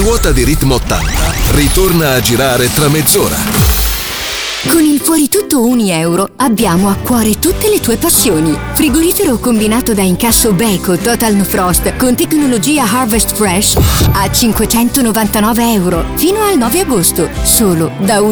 ruota di Ritmo 80 ritorna a girare tra mezz'ora. Con il Fuori Tutto €1 abbiamo a cuore tutte le tue passioni. Frigorifero combinato da incasso Beko Total No Frost con tecnologia Harvest Fresh a €599 fino al 9 agosto, solo da